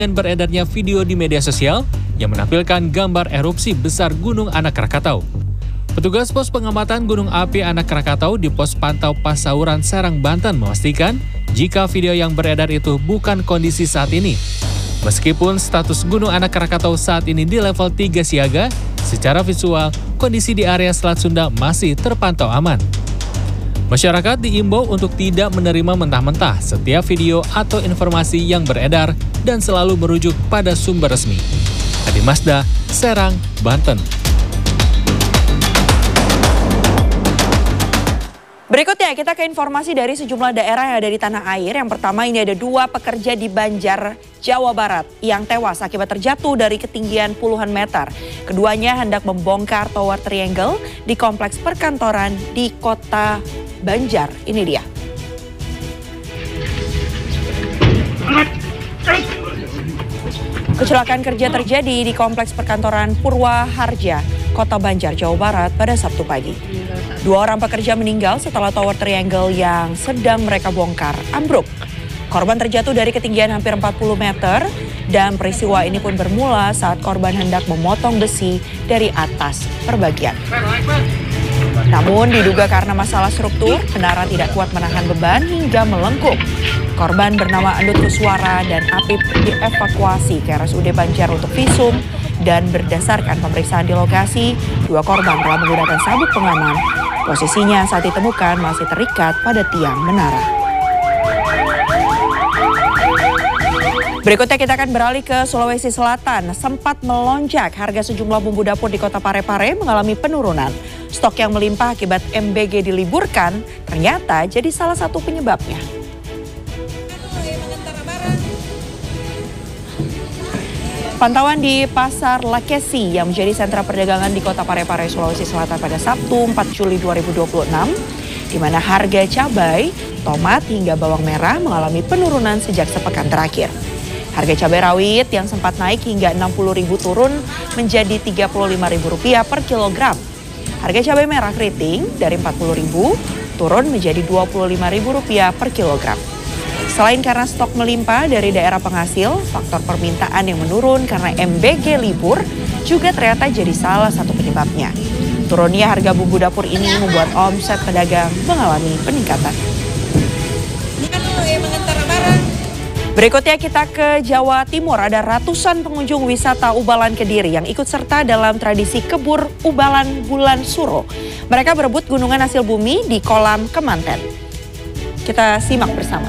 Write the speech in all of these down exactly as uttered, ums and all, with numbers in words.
Dan beredarnya video di media sosial yang menampilkan gambar erupsi besar Gunung Anak Krakatau. Petugas pos pengamatan Gunung Api Anak Krakatau di pos pantau Pasauran, Serang, Banten memastikan jika video yang beredar itu bukan kondisi saat ini. Meskipun status Gunung Anak Krakatau saat ini di level tiga siaga, secara visual kondisi di area Selat Sunda masih terpantau aman. Masyarakat diimbau untuk tidak menerima mentah-mentah setiap video atau informasi yang beredar dan selalu merujuk pada sumber resmi. Adi Mazda, Serang, Banten. Berikutnya kita ke informasi dari sejumlah daerah yang ada di tanah air. Yang pertama ini ada dua pekerja di Banjar, Jawa Barat yang tewas akibat terjatuh dari ketinggian puluhan meter. Keduanya hendak membongkar tower triangle di kompleks perkantoran di kota Banjar. Ini dia. Kecelakaan kerja terjadi di kompleks perkantoran Purwaharja, Kota Banjar, Jawa Barat pada Sabtu pagi. Dua orang pekerja meninggal setelah tower triangle yang sedang mereka bongkar ambruk. Korban terjatuh dari ketinggian hampir empat puluh meter dan peristiwa ini pun bermula saat korban hendak memotong besi dari atas perbagian. Namun diduga karena masalah struktur, kendaraan tidak kuat menahan beban hingga melengkung. Korban bernama Andut Kuswara dan Apip dievakuasi ke R S U D Banjar untuk visum dan berdasarkan pemeriksaan di lokasi, dua korban telah menggunakan sabuk pengaman. Posisinya saat ditemukan masih terikat pada tiang menara. Berikutnya kita akan beralih ke Sulawesi Selatan. Sempat melonjak harga sejumlah bumbu dapur di kota Parepare mengalami penurunan. Stok yang melimpah akibat M B G diliburkan ternyata jadi salah satu penyebabnya. Pantauan di Pasar Lakesi yang menjadi sentra perdagangan di kota Parepare, Sulawesi Selatan pada Sabtu empat Juli dua ribu dua puluh enam, di mana harga cabai, tomat hingga bawang merah mengalami penurunan sejak sepekan terakhir. Harga cabai rawit yang sempat naik hingga enam puluh ribu rupiah turun menjadi tiga puluh lima ribu rupiah per kilogram. Harga cabai merah keriting dari empat puluh ribu rupiah turun menjadi dua puluh lima ribu rupiah per kilogram. Selain karena stok melimpah dari daerah penghasil, faktor permintaan yang menurun karena M B G libur juga ternyata jadi salah satu penyebabnya. Turunnya harga bumbu dapur ini membuat omset pedagang mengalami peningkatan. Berikutnya kita ke Jawa Timur. Ada ratusan pengunjung wisata Ubalan Kediri yang ikut serta dalam tradisi kebur Ubalan Bulan Suro. Mereka berebut gunungan hasil bumi di kolam Kemanten. Kita simak bersama.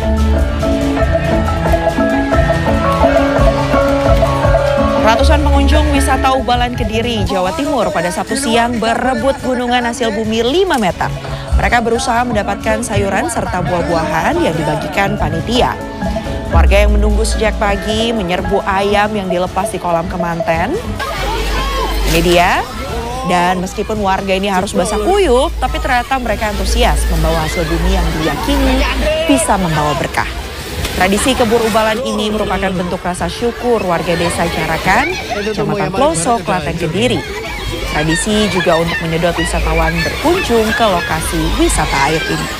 Ratusan pengunjung wisata Ubalan Kediri, Jawa Timur pada Sabtu siang berebut gunungan hasil bumi lima meter. Mereka berusaha mendapatkan sayuran serta buah-buahan yang dibagikan panitia. Warga yang menunggu sejak pagi menyerbu ayam yang dilepas di kolam Kemanten. Ini dia. Dan meskipun warga ini harus basah kuyup, tapi ternyata mereka antusias membawa hasil bumi yang diyakini bisa membawa berkah. Tradisi kebur Ubalan ini merupakan bentuk rasa syukur warga desa Carakan, Kecamatan Ploso, Klaten Kediri. Tradisi juga untuk menyedot wisatawan berkunjung ke lokasi wisata air ini.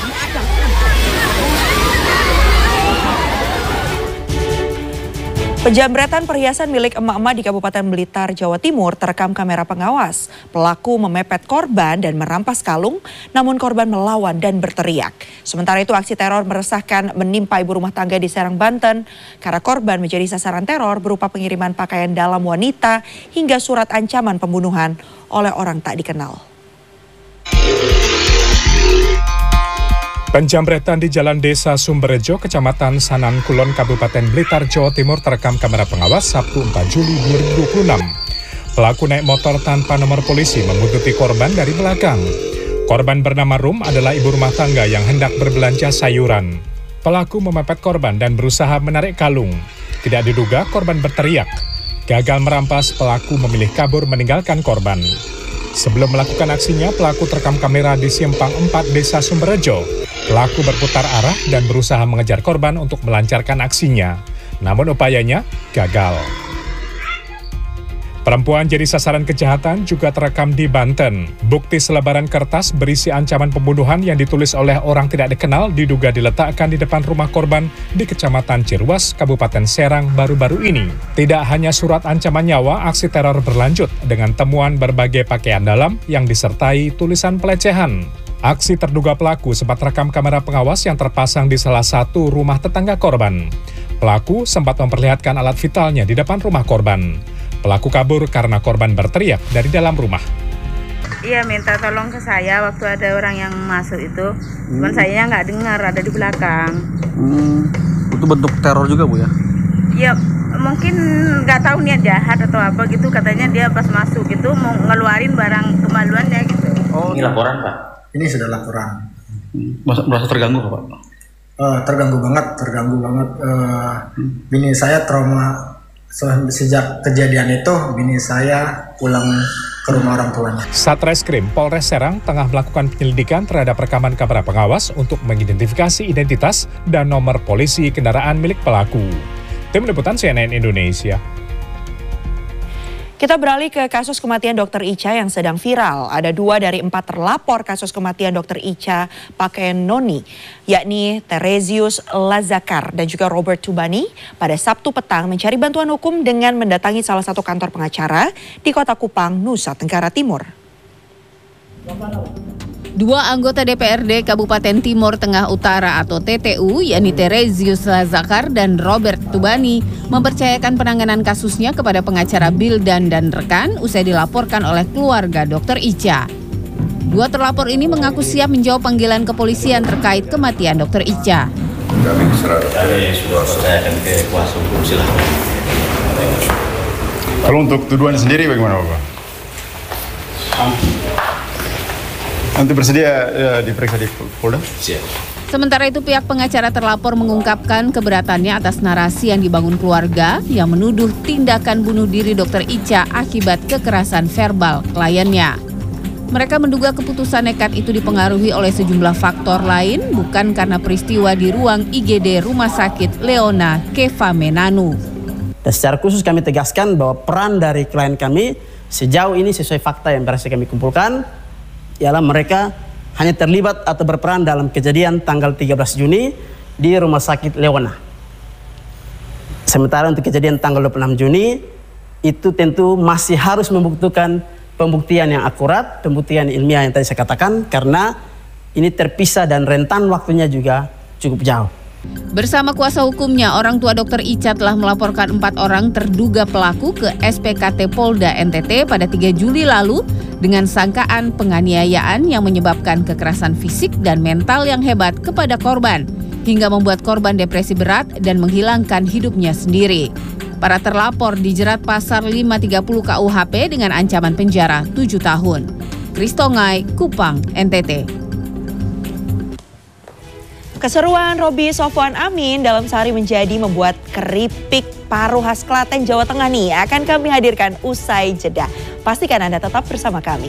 Penjamretan perhiasan milik emak-emak di Kabupaten Blitar, Jawa Timur terekam kamera pengawas. Pelaku memepet korban dan merampas kalung, namun korban melawan dan berteriak. Sementara itu aksi teror meresahkan menimpa ibu rumah tangga di Serang, Banten karena korban menjadi sasaran teror berupa pengiriman pakaian dalam wanita hingga surat ancaman pembunuhan oleh orang tak dikenal. Penjamretan di Jalan Desa Sumberjo, Kecamatan Sanan Kulon, Kabupaten Blitar, Jawa Timur terekam kamera pengawas Sabtu empat Juli dua ribu dua puluh enam. Pelaku naik motor tanpa nomor polisi membuntuti korban dari belakang. Korban bernama Rum adalah ibu rumah tangga yang hendak berbelanja sayuran. Pelaku memepet korban dan berusaha menarik kalung. Tidak diduga korban berteriak. Gagal merampas, pelaku memilih kabur meninggalkan korban. Sebelum melakukan aksinya, pelaku terekam kamera di Simpang empat Desa Sumberjo. Pelaku berputar arah dan berusaha mengejar korban untuk melancarkan aksinya. Namun upayanya gagal. Perempuan jadi sasaran kejahatan juga terekam di Banten. Bukti selebaran kertas berisi ancaman pembunuhan yang ditulis oleh orang tidak dikenal diduga diletakkan di depan rumah korban di Kecamatan Ciruas, Kabupaten Serang baru-baru ini. Tidak hanya surat ancaman nyawa, aksi teror berlanjut dengan temuan berbagai pakaian dalam yang disertai tulisan pelecehan. Aksi terduga pelaku sempat rekam kamera pengawas yang terpasang di salah satu rumah tetangga korban. Pelaku sempat memperlihatkan alat vitalnya di depan rumah korban. Pelaku kabur karena korban berteriak dari dalam rumah. Iya, minta tolong ke saya waktu ada orang yang masuk itu. Cuman hmm. saya nggak dengar, ada di belakang. Hmm. Itu bentuk teror juga, Bu, ya? Iya, mungkin nggak tahu niat jahat atau apa gitu. Katanya dia pas masuk itu mau ngeluarin barang kemaluannya gitu. Oh, ini laporan, Pak? Ini sudah laporan. Merasa, merasa terganggu, Pak? Uh, terganggu banget, terganggu banget. Uh, hmm. Bini saya trauma. Sejak kejadian itu, bini saya pulang ke rumah orang tuanya. Satreskrim Polres Serang tengah melakukan penyelidikan terhadap rekaman kamera pengawas untuk mengidentifikasi identitas dan nomor polisi kendaraan milik pelaku. Tim Liputan C N N Indonesia. Kita beralih ke kasus kematian Dokter Icha yang sedang viral. Ada dua dari empat terlapor kasus kematian Dokter Icha pakai noni, yakni Terezius Lazakar dan juga Robert Tubani pada Sabtu petang mencari bantuan hukum dengan mendatangi salah satu kantor pengacara di Kota Kupang, Nusa Tenggara Timur. Dua anggota D P R D Kabupaten Timur Tengah Utara atau T T U, yakni Terezius Lazakar dan Robert Tubani, mempercayakan penanganan kasusnya kepada pengacara Bildan dan rekan usai dilaporkan oleh keluarga Dokter Icha. Dua terlapor ini mengaku siap menjawab panggilan kepolisian terkait kematian Dokter Icha. Kami sudah percayakan ke kuasa hukum, silahkan. Kalau untuk tuduhan sendiri bagaimana, Bapak? Nanti bersedia ya, diperiksa di Polda? Siap. Sementara itu pihak pengacara terlapor mengungkapkan keberatannya atas narasi yang dibangun keluarga yang menuduh tindakan bunuh diri Dokter Icha akibat kekerasan verbal kliennya. Mereka menduga keputusan nekat itu dipengaruhi oleh sejumlah faktor lain, bukan karena peristiwa di ruang I G D Rumah Sakit Leona Keva Menanu. Dan secara khusus kami tegaskan bahwa peran dari klien kami sejauh ini sesuai fakta yang berhasil kami kumpulkan, ialah mereka hanya terlibat atau berperan dalam kejadian tanggal tiga belas Juni di Rumah Sakit Leona. Sementara untuk kejadian tanggal dua puluh enam Juni, itu tentu masih harus membutuhkan pembuktian yang akurat, pembuktian ilmiah yang tadi saya katakan, karena ini terpisah dan rentan waktunya juga cukup jauh. Bersama kuasa hukumnya, orang tua Dokter Icha telah melaporkan empat orang terduga pelaku ke S P K T Polda N T T pada tiga Juli lalu dengan sangkaan penganiayaan yang menyebabkan kekerasan fisik dan mental yang hebat kepada korban, hingga membuat korban depresi berat dan menghilangkan hidupnya sendiri. Para terlapor dijerat pasal lima tiga puluh K U H P dengan ancaman penjara tujuh tahun. Kristongai, Kupang, N T T. Keseruan Robi Sofwan Amin dalam sehari menjadi membuat keripik paru khas Klaten, Jawa Tengah nih akan kami hadirkan usai jeda. Pastikan Anda tetap bersama kami.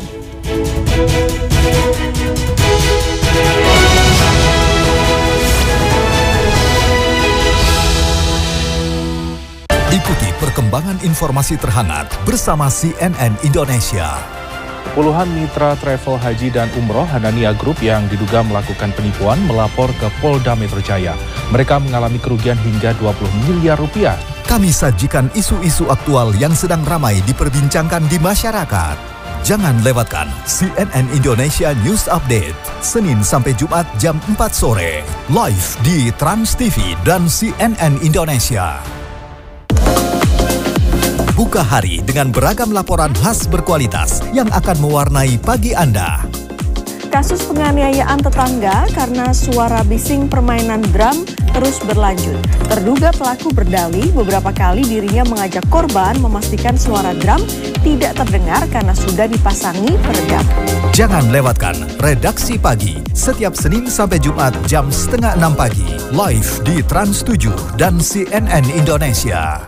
Ikuti perkembangan informasi terhangat bersama C N N Indonesia. Puluhan mitra travel haji dan umroh Hanania Group yang diduga melakukan penipuan melapor ke Polda Metro Jaya. Mereka mengalami kerugian hingga dua puluh miliar rupiah. Kami sajikan isu-isu aktual yang sedang ramai diperbincangkan di masyarakat. Jangan lewatkan C N N Indonesia News Update, Senin sampai Jumat jam empat sore, live di Trans T V dan C N N Indonesia. Buka hari dengan beragam laporan khas berkualitas yang akan mewarnai pagi Anda. Kasus penganiayaan tetangga karena suara bising permainan drum terus berlanjut. Terduga pelaku berdalih beberapa kali dirinya mengajak korban memastikan suara drum tidak terdengar karena sudah dipasangi peredam. Jangan lewatkan Redaksi Pagi setiap Senin sampai Jumat jam setengah enam pagi, live di Trans tujuh dan C N N Indonesia.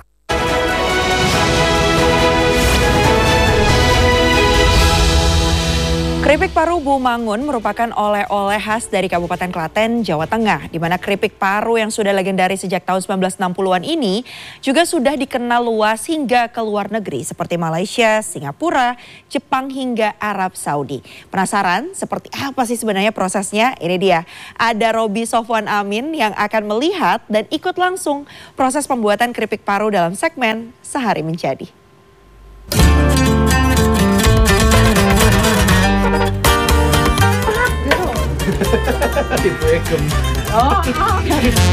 Keripik paru Bu Mangun merupakan oleh-oleh khas dari Kabupaten Klaten, Jawa Tengah, di mana keripik paru yang sudah legendaris sejak tahun sembilan belas enam puluhan ini juga sudah dikenal luas hingga ke luar negeri seperti Malaysia, Singapura, Jepang hingga Arab Saudi. Penasaran seperti apa sih sebenarnya prosesnya? Ini dia, ada Robi Sofwan Amin yang akan melihat dan ikut langsung proses pembuatan keripik paru dalam segmen Sehari Menjadi. Tipo Ekem. Oh.